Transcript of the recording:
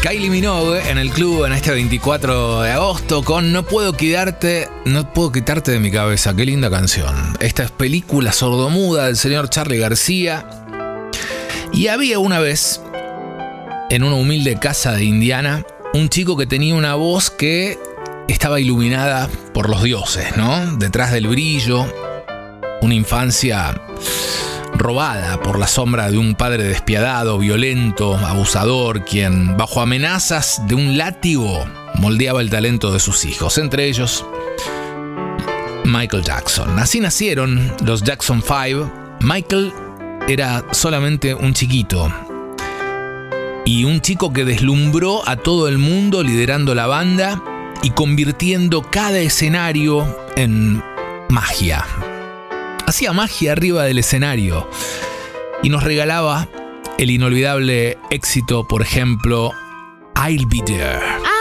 Kylie Minogue en el club en este 24 de agosto con No puedo quitarte de mi cabeza. Qué linda canción. Esta es Película sordomuda del señor Charly García. Y había una vez, en una humilde casa de Indiana, un chico que tenía una voz que estaba iluminada por los dioses, ¿no? Detrás del brillo, una infancia robada por la sombra de un padre despiadado, violento, abusador, quien, bajo amenazas de un látigo, moldeaba el talento de sus hijos, entre ellos Michael Jackson. Así nacieron los Jackson 5. Michael era solamente un chiquito y un chico que deslumbró a todo el mundo liderando la banda y convirtiendo cada escenario en magia. Hacía magia arriba del escenario y nos regalaba el inolvidable éxito, por ejemplo, I'll Be There.